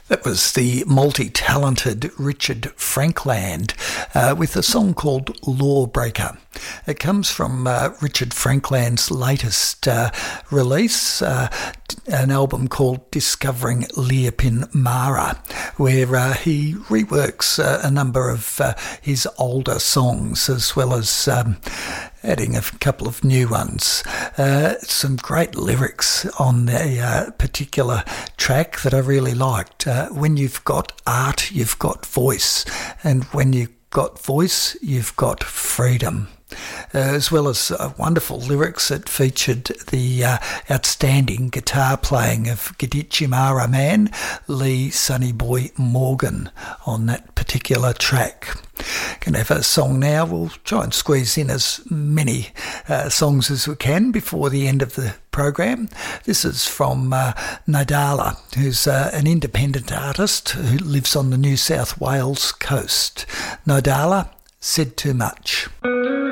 That was the multi-talented Richard Frankland with a song called Lawbreaker. It comes from Richard Frankland's latest release, an album called Discovering Leopin Mara, where he reworks a number of his older songs as well as adding a couple of new ones. Some great lyrics on a particular track that I really liked. When you've got art, you've got voice. And when you've got voice, you've got freedom. As well as wonderful lyrics that featured the outstanding guitar playing of Gadichi Mara man, Lee Sonny Boy Morgan, on that particular track. Can have a song now. We'll try and squeeze in as many songs as we can before the end of the program. This is from Nadala, who's an independent artist who lives on the New South Wales coast. Nadala, Said Too Much.